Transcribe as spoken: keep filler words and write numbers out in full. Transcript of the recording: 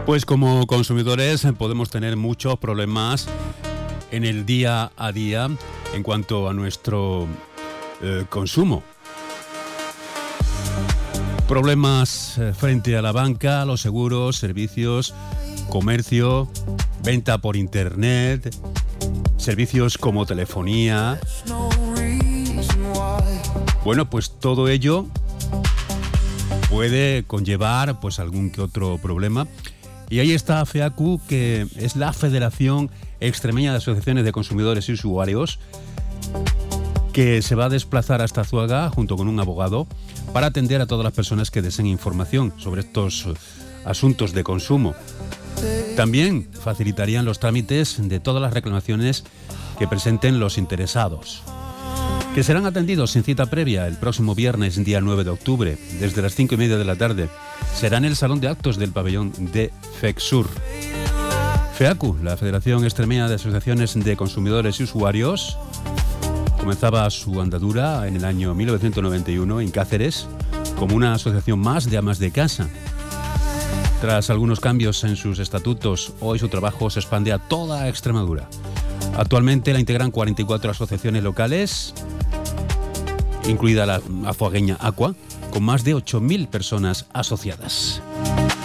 Pues como consumidores podemos tener muchos problemas en el día a día en cuanto a nuestro eh, consumo. Problemas eh, frente a la banca, los seguros, servicios, comercio, venta por internet, servicios como telefonía. Bueno, pues todo ello puede conllevar pues algún que otro problema. Y ahí está FEACU, que es la Federación Extremeña de Asociaciones de Consumidores y Usuarios, que se va a desplazar hasta Azuaga junto con un abogado para atender a todas las personas que deseen información sobre estos asuntos de consumo. También facilitarían los trámites de todas las reclamaciones que presenten los interesados, que serán atendidos sin cita previa el próximo viernes, día nueve de octubre, desde las cinco y media de la tarde. Será en el Salón de Actos del pabellón de FECSUR. FEACU, la Federación Extremeña de Asociaciones de Consumidores y Usuarios, comenzaba su andadura en el año mil novecientos noventa y uno en Cáceres como una asociación más de amas de casa. Tras algunos cambios en sus estatutos, hoy su trabajo se expande a toda Extremadura. Actualmente la integran cuarenta y cuatro asociaciones locales, incluida la azuagueña Aqua, con más de ocho mil personas asociadas.